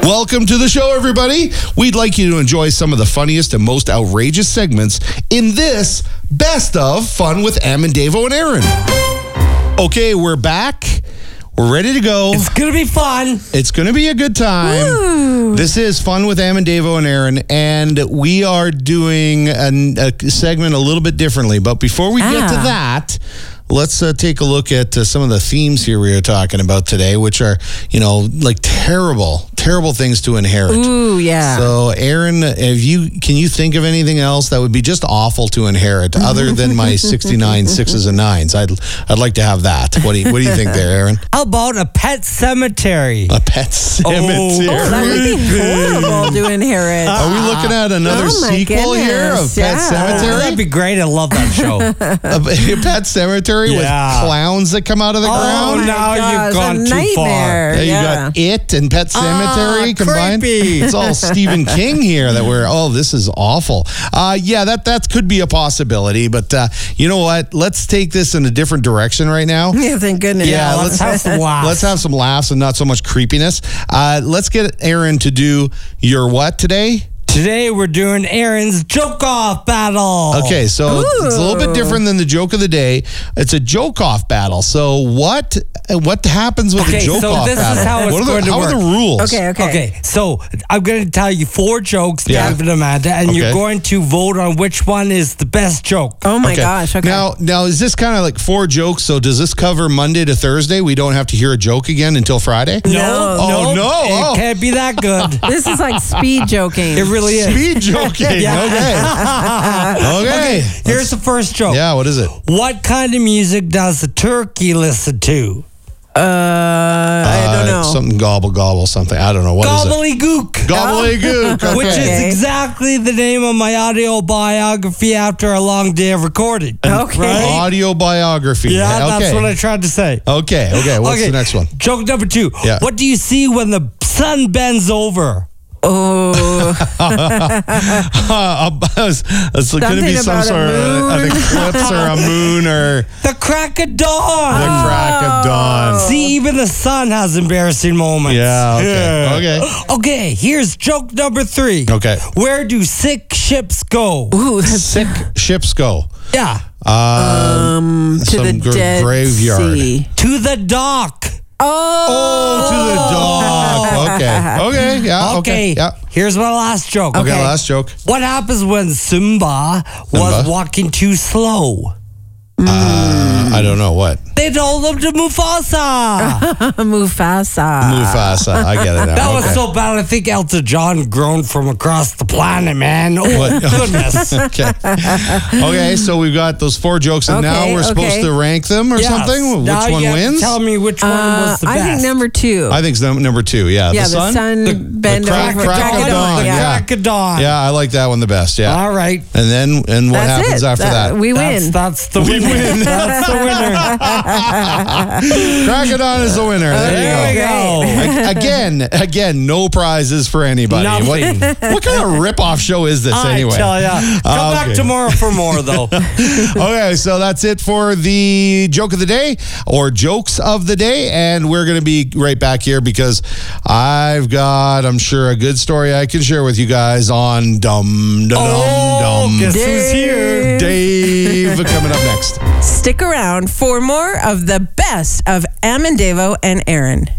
Welcome to the show, everybody. We'd like you to enjoy some of the funniest and most outrageous segments in this Best of Fun with Am and Davo and Aaron. Okay, we're back. We're ready to go. It's going to be fun. It's going to be a good time. Woo. This is Fun with Am and Davo and Aaron, and we are doing a segment a little bit differently. But before we get to that, let's take a look at some of the themes here we are talking about today, which are, like terrible things to inherit. Ooh, yeah. So, Aaron, can you think of anything else that would be just awful to inherit other than my 69 sixes and nines? I'd like to have that. What do you think there, Aaron? How about a pet cemetery? A pet cemetery. Oh, that would be horrible to inherit. Are we looking at another sequel here of Pet Cemetery? That'd be great. I love that show. A Pet Cemetery with clowns that come out of the ground? Oh, now you've gone too far. Yeah, you got It and Pet Cemetery combined. Creepy. It's all Stephen King here this is awful. That could be a possibility, but you know what? Let's take this in a different direction right now. Yeah, thank goodness. Yeah, let's have some laughs. Let's have some laughs and not so much creepiness. Let's get Aaron to do your what today? Today we're doing Aaron's joke-off battle. Okay, so it's a little bit different than the joke of the day. It's a joke-off battle. So what happens with the joke-off this battle? Is how it's going to how work. are the rules? Okay. So I'm going to tell you 4 jokes, David and Amanda, and you're going to vote on which one is the best joke. Oh my gosh. Okay. Now is this kind of like 4 jokes? So does this cover Monday to Thursday? We don't have to hear a joke again until Friday? No. Oh, no. It can't be that good. This is like speed joking. It really is. Speed joking. Okay. Here's the first joke. Yeah, what is it? What kind of music does the turkey listen to? I don't know. Something gobble gobble something. I don't know. What is it? Gobbledygook. Gobbledygook. Okay. Which is exactly the name of my audio biography after a long day of recording. Okay. Right? Audio biography. Yeah, okay. that's what I tried to say. Okay. What's the next one? Joke number 2. Yeah. What do you see when the sun bends over? Oh. It's going to be some sort of an eclipse or a moon or The crack of dawn. the crack of dawn. See, even the sun has embarrassing moments. Yeah, okay. Okay, here's joke number 3. Okay. Where do sick ships go? Ooh, Sick ships go. Yeah. to some the dead graveyard. sea. To the dock. Oh, to the dock. Okay, yeah, okay. Yeah. Here's my last joke. Okay, last joke. What happens when Simba was walking too slow? I don't know what. They told him to Mufasa. Mufasa. I get it now. That was so bad, I think Elton John groaned from across the planet, man. Oh, goodness. Okay, so we've got those 4 jokes, and now we're supposed to rank them or something? Now Which one you have to wins? tell me which one was the best. I think number 2. I think it's number 2, yeah. Yeah, the sun bend crack over. of dawn. The crack of dawn. Yeah, I like that one the best, yeah. All right. And what That's happens it. after that? We win. That's the winner. That's the winner. Crack of dawn is the winner. There you go. Again, no prizes for anybody. Nothing. What kind of rip-off show is this anyway? I tell ya. Come back tomorrow for more, though. Okay, so that's it for the joke of the day or jokes of the day, and we're going to be right back here because I've got, I'm sure, a good story I can share with you guys on Dum Guess who's here? Dave coming up next. Stick around for more of the best of Am and Davo and Aaron.